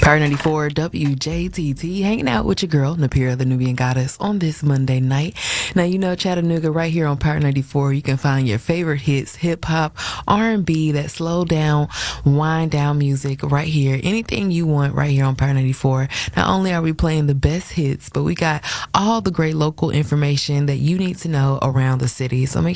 Power 94 WJTT, hanging out with your girl, Napira, the Nubian Goddess, on this Monday night. Now, you know, Chattanooga, right here on Power 94, you can find your favorite hits, hip-hop, R&B, that slow down, wind down music right here. Anything you want right here on Power 94. Not only are we playing the best hits, but we got all the great local information that you need to know around the city. So make